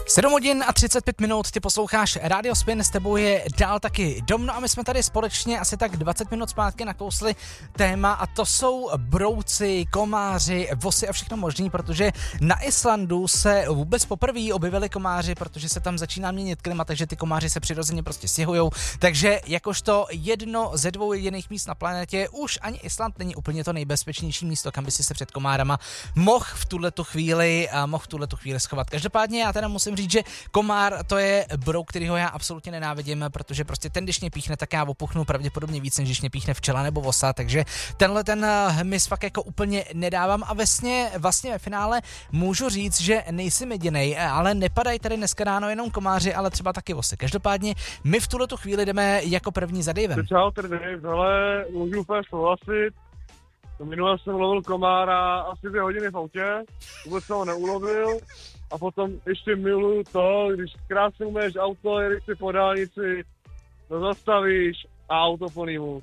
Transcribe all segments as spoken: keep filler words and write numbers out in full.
sedm hodin a třicet pět minut, ty posloucháš Radio Spin, s tebou je dál taky Dom, no a my jsme tady společně asi tak dvacet minut zpátky nakousli téma a to jsou brouci, komáři, vosy a všechno možný, protože na Islandu se vůbec poprvé objevili komáři, protože se tam začíná měnit klima, takže ty komáři se přirozeně prostě stěhujou, takže jakožto jedno ze dvou jediných míst na planetě už ani Island není úplně to nejbezpečnější místo, kam by si se před komárama mohl v tuhletu chvíli a mohl v tuhletu chvíli schovat. Každopádně já teda musím říct, že komár to je brouk, kterýho já absolutně nenávidím, protože prostě ten, když mě píchne, tak já opuchnu pravděpodobně víc, než když mě píchne včela nebo vosa, takže tenhle ten hmyz fakt jako úplně nedávám a vlastně, vlastně ve finále můžu říct, že nejsem jedinej, ale nepadají tady dneska ráno jenom komáři, ale třeba taky vosy. Každopádně my v tuhletu chvíli jdeme jako první za Davem. Čau, tady Dave, ale můžu úplně souhlasit. Minule jsem lovil komára asi dvě hodiny v autě, vůbec jsem ho neulovil. A potom ještě miluju to, když krásně umeješ auto, jedeš si po dálnici, to zastavíš a auto plný mu.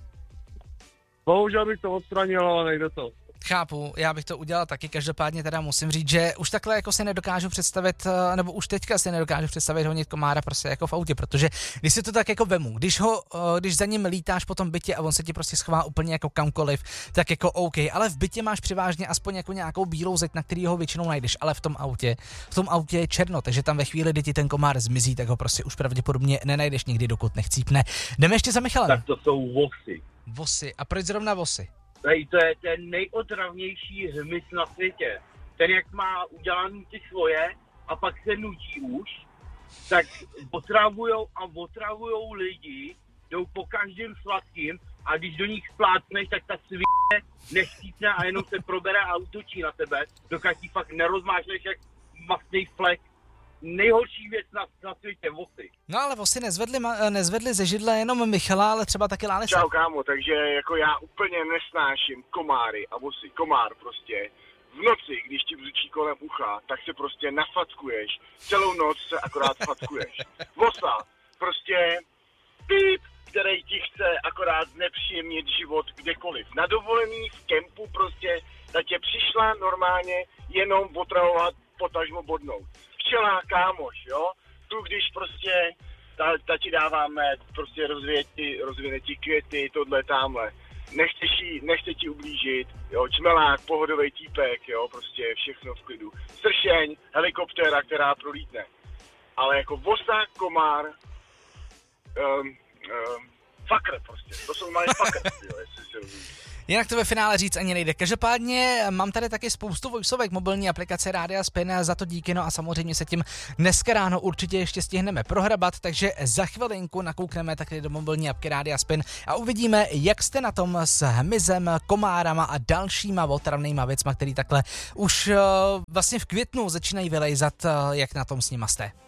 Bohužel bych to odstranil, ale nejde to. Chápu, já bych to udělal taky, každopádně teda musím říct, že už takhle jako si nedokážu představit, nebo už teďka si nedokážu představit honit komára prostě jako v autě, protože když si to tak jako vemu, když ho, když za ním lítáš po tom bytě a on se ti prostě schová úplně jako kamkoliv, tak jako OK, ale v bytě máš převážně aspoň jako nějakou bílou zeď, na který ho většinou najdeš, ale v tom autě, v tom autě je černo, takže tam ve chvíli, kdy ti ten komár zmizí, tak ho prostě už pravděpodobně nenajdeš nikdy, dokud nechcípne. Jdeme ještě za Michalem. Tak to jsou vosy. Vosy. A proč zrovna vosy? Tady to je ten nejotravnější hmyz na světě. Ten, jak má udělaný ty svoje a pak se nudí už, tak otravujou a otravujou lidi, jdou po každém sladkým a když do nich splácneš, tak ta svině nechcítne a jenom se probere a útočí na tebe, dokud ti fakt nerozmášneš jak masný flek. Nejhorší věc na, na světě, vosy. No ale vosy nezvedli, nezvedli ze židle jenom Michala, ale třeba taky Lánesa. Čau kámo, takže jako já úplně nesnáším komáry a vosy. Komár prostě v noci, když ti bzučí kolem ucha, tak se prostě nafackuješ. Celou noc se akorát fackuješ. Vosa, prostě píp, který ti chce akorát nepříjemnit život kdekoliv. Na dovolený v kempu prostě, ta tě přišla normálně jenom otravovat, potažmo bodnout. Včela kámoš, jo, tu když prostě, ta, ta ti dává med, prostě rozvíje ti, rozvíje ti květy, tohle, támhle, nechceš jí, nechce ti ublížit, jo, čmelák, pohodový týpek, jo, prostě všechno v klidu, sršeň, helikoptéra, která prolítne, ale jako vosa, komár, um, um, fakr prostě, to jsou malé fakr, jo, jestli se rozumí. Jinak to ve finále říct ani nejde. Každopádně mám tady taky spoustu voiceovek mobilní aplikace Rádia Spin, za to díky, no a samozřejmě se tím dneska ráno určitě ještě stihneme prohrabat, takže za chvilinku nakoukneme taky do mobilní apky Rádia Spin a uvidíme, jak jste na tom s hmyzem, komárama a dalšíma otravnýma věcma, který takhle už uh, vlastně v květnu začínají vylejzat, uh, jak na tom s nima jste.